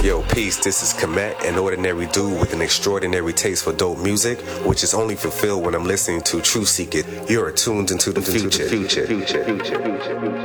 Yo, peace, this is Komet, an ordinary dude with an extraordinary taste for dope music, which is only fulfilled when I'm listening to True Seek It. You're tuned into the future.